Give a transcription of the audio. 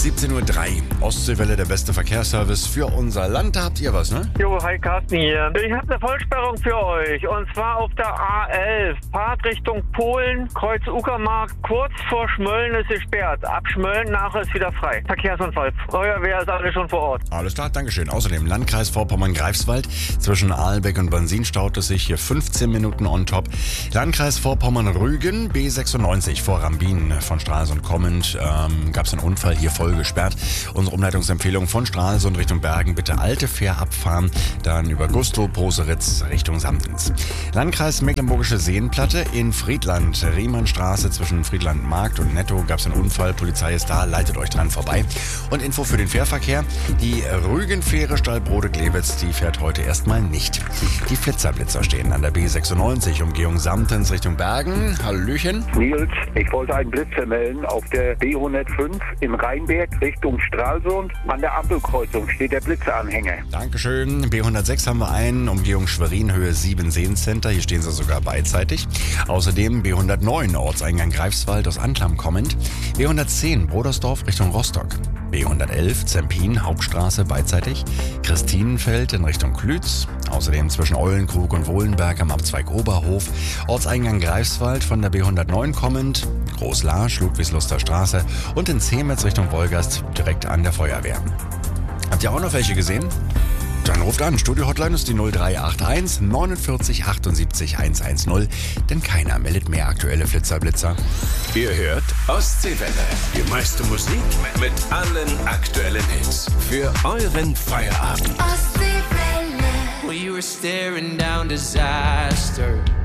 17:03 Uhr. Ostseewelle, der beste Verkehrsservice für unser Land. Da habt ihr was, ne? Jo, hi Carsten hier. Ich habe eine Vollsperrung für euch. Und zwar auf der A11. Fahrt Richtung Polen, Kreuz Uckermark. Kurz vor Schmölln ist gesperrt. Ab Schmölln nachher ist wieder frei. Verkehrsunfall. Feuerwehr ist alle schon vor Ort. Alles klar, Dankeschön. Außerdem Landkreis Vorpommern-Greifswald. Zwischen Ahlbeck und Bansin staut es sich hier 15 Minuten on top. Landkreis Vorpommern-Rügen, B96 vor Rambin von Stralsund kommend. Gab es einen Unfall, hier voll gesperrt. Unsere Umleitungsempfehlung von Stralsund Richtung Bergen, bitte alte Fähr abfahren, dann über Gustow, Poseritz Richtung Samtens. Landkreis Mecklenburgische Seenplatte in Friedland, Riemannstraße zwischen Friedland-Markt und Netto gab es einen Unfall, Polizei ist da, leitet euch dran vorbei. Und Info für den Fährverkehr, die Rügenfähre Stallbrode-Glewitz, die fährt heute erstmal nicht. Die Flitzerblitzer stehen an der B96, Umgehung Samtens Richtung Bergen. Hallöchen. Nils, ich wollte einen Blitzer melden auf der B105 in Rheinberg Richtung Stralsund. An der Ampelkreuzung steht der Blitzeranhänger. Dankeschön. B106 haben wir einen, Umgehung Schwerin, Höhe 7 Seencenter. Hier stehen sie sogar beidseitig. Außerdem B109, Ortseingang Greifswald aus Anklam kommend. B110, Brodersdorf Richtung Rostock. B111, Zempin, Hauptstraße beidseitig. Christinenfeld in Richtung Klütz. Außerdem zwischen Eulenkrug und Wohlenberg am Abzweig Oberhof. Ortseingang Greifswald von der B109 kommend. Großlarsch, Ludwigsluster Straße. Und in Zemetz Richtung Wolgast direkt an der Feuerwehr. Habt ihr auch noch welche gesehen? Dann ruft an. Studio-Hotline ist die 0381 49 78 110. Denn keiner meldet mehr aktuelle Flitzerblitzer. Ihr hört Ostseewelle. Die meiste Musik mit allen aktuellen Hits. Für euren Feierabend. Ostseewelle. We were staring down disaster.